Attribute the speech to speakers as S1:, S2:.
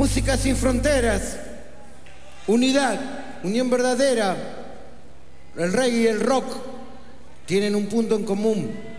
S1: Música sin fronteras, unidad, unión verdadera. El reggae y el rock tienen un punto en común.